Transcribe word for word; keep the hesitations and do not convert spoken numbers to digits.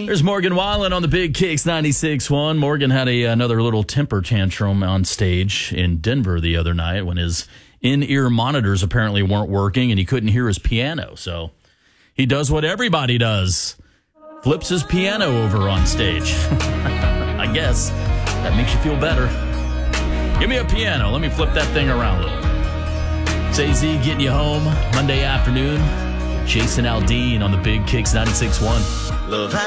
me. There's Morgan Wallen on the Big Kicks ninety-six point one. Morgan had a, another little temper tantrum on stage in Denver the other night when his in-ear monitors apparently weren't working and he couldn't hear his piano. So he does what everybody does. Flips his piano over on stage. I guess that makes you feel better. Give me a piano. Let me flip that thing around a little. It's A Z getting you home Monday afternoon. Jason Aldean on the Big Kicks ninety-six point one. Love